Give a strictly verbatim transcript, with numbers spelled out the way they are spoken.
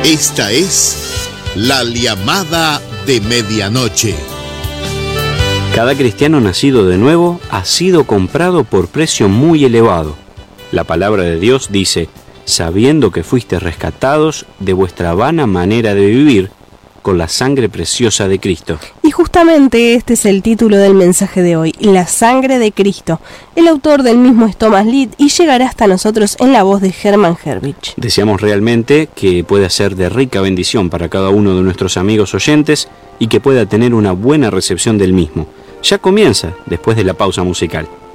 Esta es la llamada de medianoche. Cada cristiano nacido de nuevo ha sido comprado por precio muy elevado. La palabra de Dios dice: sabiendo que fuiste rescatados de vuestra vana manera de vivir, con la sangre preciosa de Cristo. Y justamente este es el título del mensaje de hoy, La sangre de Cristo. El autor del mismo es Thomas Lied y llegará hasta nosotros en la voz de Herman Herwich. Deseamos realmente que pueda ser de rica bendición para cada uno de nuestros amigos oyentes y que pueda tener una buena recepción del mismo. Ya comienza después de la pausa musical.